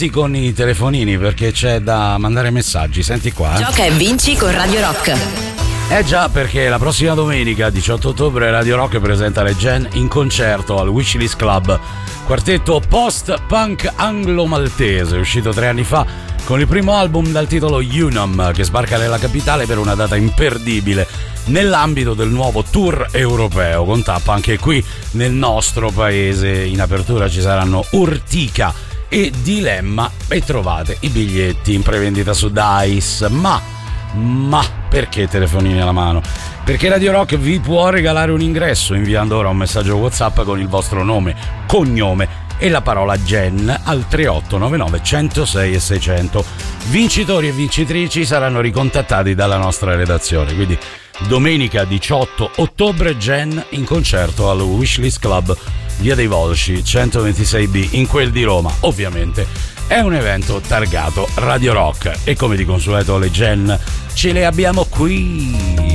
pronti con i telefonini perché c'è da mandare messaggi. Senti qua. Gioca e vinci con Radio Rock. Già, perché la prossima domenica 18 ottobre Radio Rock presenta le Gen in concerto al Wishlist Club, quartetto post-punk anglo-maltese uscito 3 anni fa con il primo album dal titolo Unum, che sbarca nella capitale per una data imperdibile nell'ambito del nuovo tour europeo, con tappa anche qui nel nostro paese. In apertura ci saranno Urtica e Dilemma e trovate i biglietti in prevendita su Dice. Ma perché telefonini alla mano? Perché Radio Rock vi può regalare un ingresso inviando ora un messaggio WhatsApp con il vostro nome, cognome e la parola Gen al 3899 106 e 600. Vincitori e vincitrici saranno ricontattati dalla nostra redazione. Quindi domenica 18 ottobre Gen in concerto al Wishlist Club, via dei Volsci 126B, in quel di Roma. Ovviamente è un evento targato Radio Rock e come di consueto le Gen ce le abbiamo qui.